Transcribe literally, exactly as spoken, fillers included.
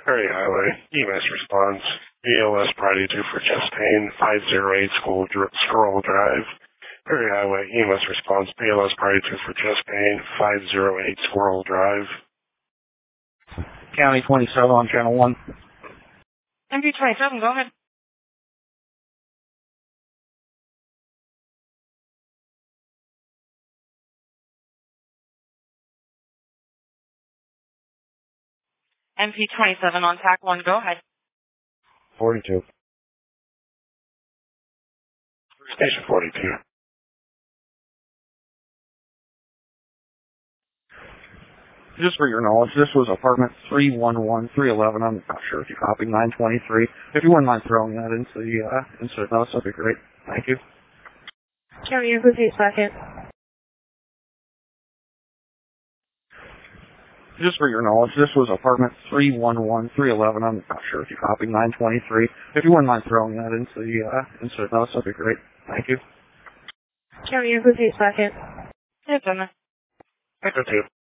Perry Highway, E M S response, B L S priority two for chest pain, five oh eight School Dr- Squirrel Drive. Perry Highway, E M S response, B L S priority two for chest pain, five oh eight Squirrel Drive. County twenty-seven on channel one. M P twenty-seven, go ahead. M P twenty-seven on tack one, go ahead. forty-two. Station forty-two. Just for your knowledge, this was apartment three one one, three eleven. I'm not sure if you copied nine twenty-three. If you wouldn't mind throwing that into the uh, insert notes, that'd be great. Thank you. Carrier, who's eight second? Just for your knowledge, this was apartment three one one, three eleven. I'm not sure if you copied nine twenty-three. If you wouldn't mind throwing that into the uh, insert notes, that'd be great. Thank you. Carrier, who's eight second? It's in there. Echo two.